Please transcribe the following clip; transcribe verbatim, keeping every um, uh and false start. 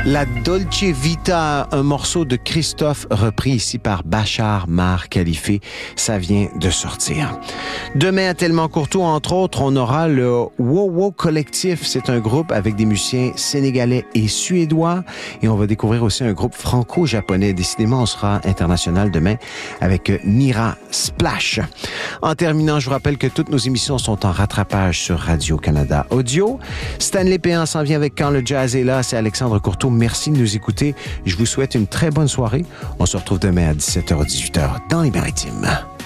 La Dolce Vita, un morceau de Christophe repris ici par Bachar Mar Khalife. Ça vient de sortir. Demain à Tellement Courtois, entre autres, on aura le Wow Wow Collectif. C'est un groupe avec des musiciens sénégalais et suédois. Et on va découvrir aussi un groupe franco-japonais. Décidément, on sera international demain avec Mira Splash. En terminant, je vous rappelle que toutes nos émissions sont en rattrapage sur Radio-Canada Audio. Stanley Péan s'en vient avec Quand le jazz est là. C'est Alexandre Courteau. Merci de nous écouter. Je vous souhaite une très bonne soirée. On se retrouve demain à dix-sept heures dix-huit heures dans les Maritimes.